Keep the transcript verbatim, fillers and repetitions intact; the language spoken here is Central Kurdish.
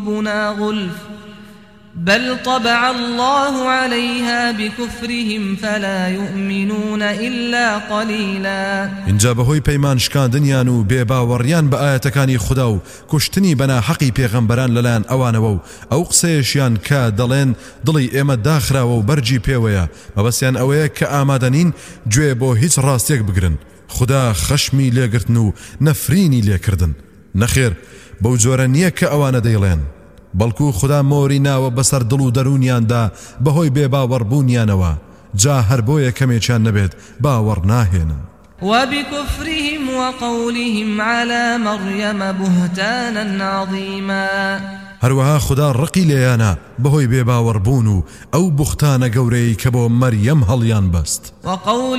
قلوبنا غلف بل طبع الله عليها بكفرهم فلا يؤمنون إلا قليلا. اینجا بەهۆی پەیمان شکاندنیان و بێباوەڕیان بە ئاەتەکانی خوددا و کوشتنی بەنا حەقی پێغەمبەران لەلایەن ئەوانەوە و ئەو قسەیەشیان کە دەڵێن دڵی ئێمە داخراوە و بەرجی پێوەیە مەبەستیان ئەوەیە کە ئامادەنین گوێ بۆ هیچ ڕاستیەک بگرن. خوددا خەشمی لێگرتن و نەفرینی لێکردن. نەخێر بەو جۆرە نییە کە ئەوانە دەیڵێن، بەڵکو خوددا مۆری ناوە بەسەر دڵ و دەرونیاندا بەهۆی بێباوەڕبوونیانەوە، جا هەر بۆیە کەمێکیان نەبێت باوەڕ ناهێنن. وبكفرهم وقولهم على مريم بهتانا عظيما. هەروەها خوددا ڕقی لێیانە بەهۆی بێباوەڕبوون و ئەو بوختانە گەورەی کە بۆ مەریەم هەڵیان بەست. وقول